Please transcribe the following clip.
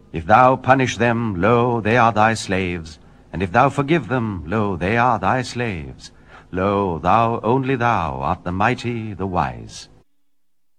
If thou punish them, lo, they are thy slaves, and if thou forgive them, lo, they are thy slaves. Lo, thou, only thou, art the mighty, the wise.